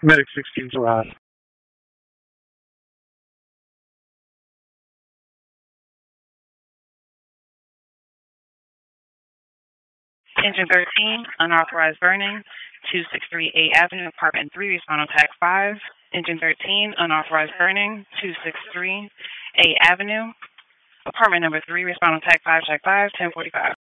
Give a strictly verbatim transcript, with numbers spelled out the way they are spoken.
Medic sixteen to arrive. Engine thirteen, unauthorized burning, two sixty-three A Avenue, Apartment three, respond on tag five. Engine thirteen, unauthorized burning, two sixty-three A Avenue, Apartment number three, respond on tag five, tag five, ten forty-five.